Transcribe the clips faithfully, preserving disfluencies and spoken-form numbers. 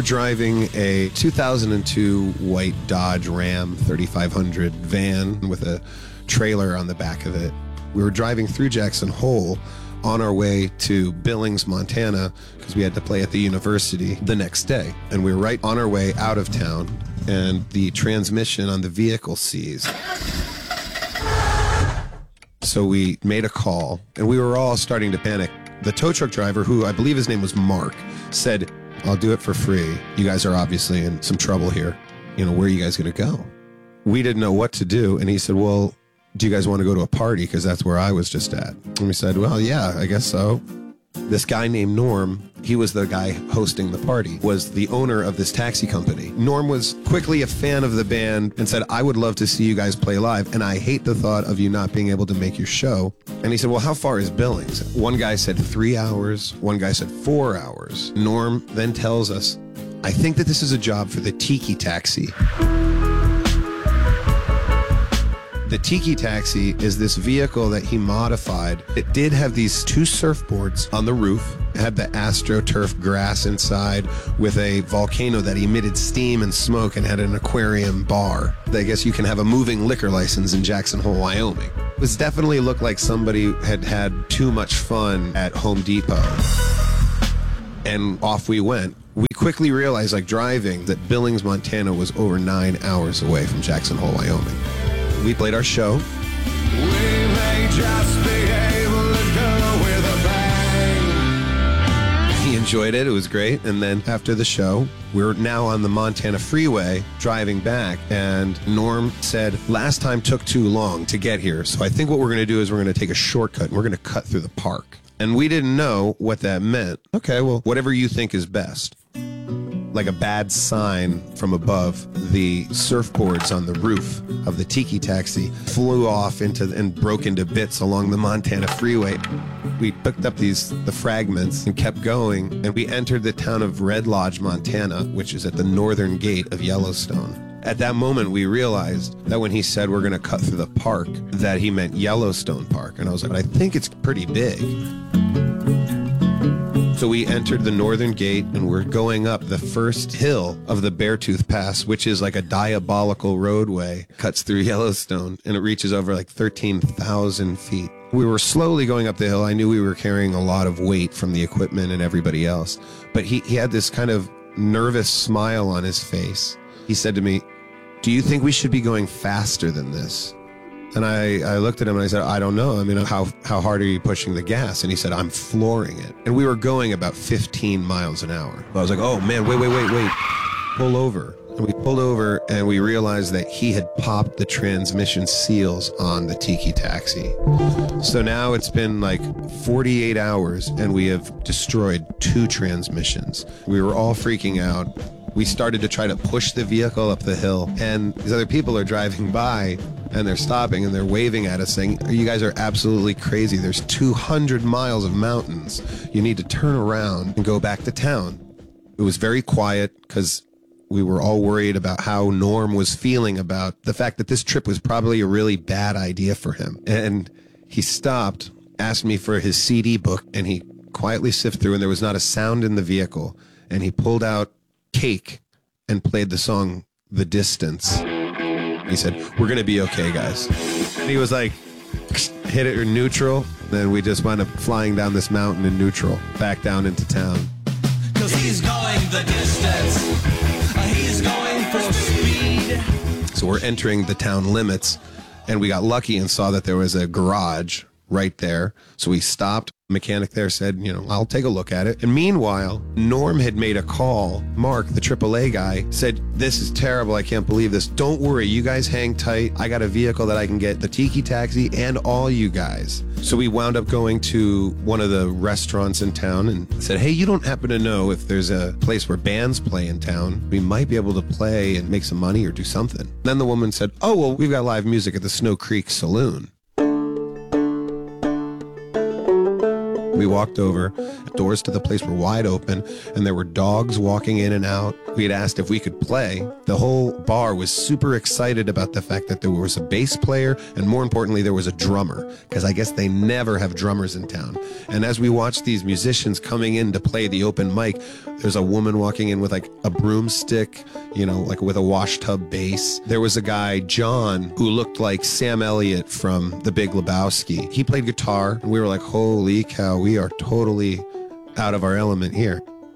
were driving a two thousand two white Dodge Ram thirty-five hundred van with a trailer on the back of it. We were driving through Jackson Hole on our way to Billings, Montana, because we had to play at the university the next day. And we were right on our way out of town, and the transmission on the vehicle seized. So we made a call, and we were all starting to panic. The tow truck driver, who I believe his name was Mark, said, "I'll do it for free. You guys are obviously in some trouble here. You know, where are you guys going to go?" We didn't know what to do, and he said, "Well, do you guys want to go to a party? Because that's where I was just at." And we said, "Well, yeah, I guess so." This guy named Norm, he was the guy hosting the party, was the owner of this taxi company. Norm was quickly a fan of the band and said, "I would love to see you guys play live, and I hate the thought of you not being able to make your show." And he said, "Well, how far is Billings?" One guy said three hours. One guy said four hours. Norm then tells us, "I think that this is a job for the Tiki Taxi." The Tiki Taxi is this vehicle that he modified. It did have these two surfboards on the roof. It had the AstroTurf grass inside with a volcano that emitted steam and smoke and had an aquarium bar. I guess you can have a moving liquor license in Jackson Hole, Wyoming. This definitely looked like somebody had had too much fun at Home Depot. And off we went. We quickly realized, like driving, that Billings, Montana was over nine hours away from Jackson Hole, Wyoming. We played our show. We may just be able to go with a bang. He enjoyed it. It was great. And then after the show, we were now on the Montana freeway driving back. And Norm said, "Last time took too long to get here. So I think what we're going to do is we're going to take a shortcut and we're going to cut through the park." And we didn't know what that meant. Okay, well, whatever you think is best. Like a bad sign from above, the surfboards on the roof of the Tiki Taxi flew off into and broke into bits along the Montana freeway. We picked up these the fragments and kept going, and we entered the town of Red Lodge, Montana, which is at the northern gate of Yellowstone. At that moment, we realized that when he said we're going to cut through the park, that he meant Yellowstone Park. And I was like, "I think it's pretty big." So we entered the northern gate, and we're going up the first hill of the Beartooth Pass, which is like a diabolical roadway, cuts through Yellowstone, and it reaches over like thirteen thousand feet. We were slowly going up the hill. I knew we were carrying a lot of weight from the equipment and everybody else, but he, he had this kind of nervous smile on his face. He said to me, "Do you think we should be going faster than this?" And I, I looked at him and I said, "I don't know. I mean, how how hard are you pushing the gas?" And he said, "I'm flooring it." And we were going about fifteen miles an hour. I was like, "Oh man, wait, wait, wait, wait. Pull over." And we pulled over and we realized that he had popped the transmission seals on the Tiki Taxi. So now it's been like forty-eight hours and we have destroyed two transmissions. We were all freaking out. We started to try to push the vehicle up the hill, and these other people are driving by and they're stopping and they're waving at us saying, "You guys are absolutely crazy. There's two hundred miles of mountains. You need to turn around and go back to town." It was very quiet because we were all worried about how Norm was feeling about the fact that this trip was probably a really bad idea for him. And he stopped, asked me for his C D book, and he quietly sifted through, and there was not a sound in the vehicle. And he pulled out Cake and played the song The Distance. He said, "We're going to be okay, guys." And he was like, hit it in neutral. Then we just wound up flying down this mountain in neutral, back down into town. Cause he's going the distance. He's going for speed. So we're entering the town limits, and we got lucky and saw that there was a garage right there. So we stopped. The mechanic there said, you know, "I'll take a look at it." And meanwhile, Norm had made a call. Mark, the triple A guy, said, "This is terrible. I can't believe this. Don't worry. You guys hang tight. I got a vehicle that I can get the Tiki Taxi and all you guys." So we wound up going to one of the restaurants in town and said, "Hey, you don't happen to know if there's a place where bands play in town? We might be able to play and make some money or do something." Then the woman said, "Oh, well, we've got live music at the Snow Creek Saloon." We walked over. Doors to the place were wide open, and there were dogs walking in and out. We had asked if we could play. The whole bar was super excited about the fact that there was a bass player, and more importantly, there was a drummer, because I guess they never have drummers in town. And as we watched these musicians coming in to play the open mic, there's a woman walking in with like a broomstick, you know, like with a wash tub bass. There was a guy, John, who looked like Sam Elliott from The Big Lebowski. He played guitar, and we were like, holy cow, we are totally out of our element here.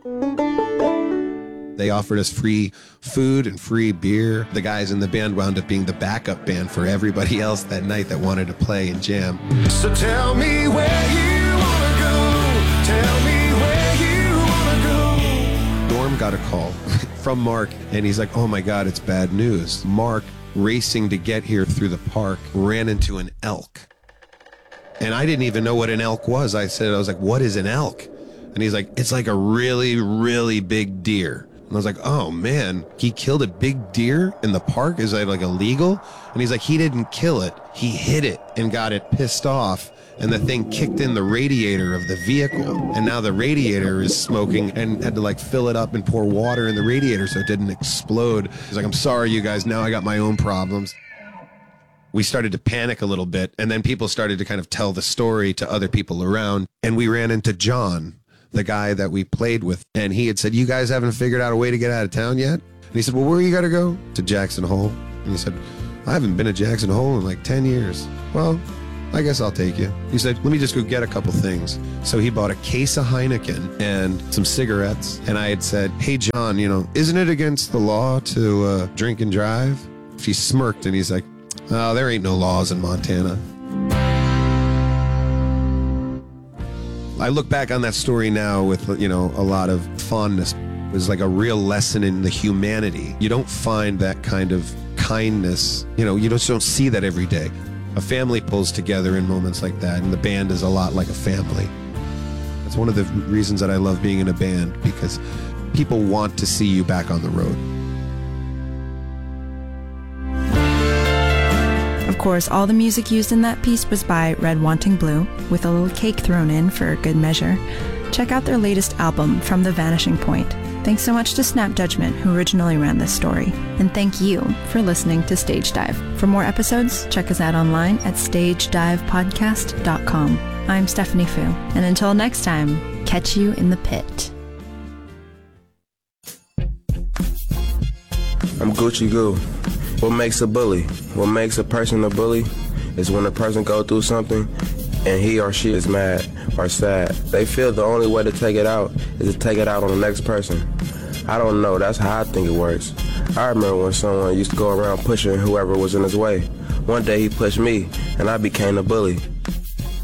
They offered us free food and free beer. The guys in the band wound up being the backup band for everybody else that night that wanted to play and jam. So tell me where you wanna go. Tell me where you wanna go. Norm got a call from Mark, and he's like, oh my God, it's bad news. Mark, racing to get here through the park, ran into an elk. And I didn't even know what an elk was. I said, I was like, what is an elk? And he's like, it's like a really, really big deer. And I was like, oh man, he killed a big deer in the park? Is that like illegal? And he's like, he didn't kill it. He hit it and got it pissed off. And the thing kicked in the radiator of the vehicle. And now the radiator is smoking, and had to like fill it up and pour water in the radiator so it didn't explode. He's like, I'm sorry, you guys, now I got my own problems. We started to panic a little bit, and then people started to kind of tell the story to other people around. And we ran into John, the guy that we played with, and he had said, you guys haven't figured out a way to get out of town yet? And he said, well, where you got to go? To Jackson Hole. And he said, I haven't been to Jackson Hole in like ten years. Well, I guess I'll take you. He said, let me just go get a couple things. So he bought a case of Heineken and some cigarettes. And I had said, hey, John, you know, isn't it against the law to uh, drink and drive? He smirked, and he's like, oh, there ain't no laws in Montana. I look back on that story now with, you know, a lot of fondness. It was like a real lesson in the humanity. You don't find that kind of kindness. You know, you just don't see that every day. A family pulls together in moments like that, and the band is a lot like a family. That's one of the reasons that I love being in a band, because people want to see you back on the road. Of course, all the music used in that piece was by Red Wanting Blue, with a little cake thrown in for good measure. Check out their latest album, From the Vanishing Point. Thanks so much to Snap Judgment, who originally ran this story. And thank you for listening to Stage Dive. For more episodes, check us out online at stage dive podcast dot com. I'm Stephanie Fu, and until next time, catch you in the pit. I'm Gucci Goo. What makes a bully? What makes a person a bully is when a person goes through something and he or she is mad or sad. They feel the only way to take it out is to take it out on the next person. I don't know, that's how I think it works. I remember when someone used to go around pushing whoever was in his way. One day he pushed me and I became a bully.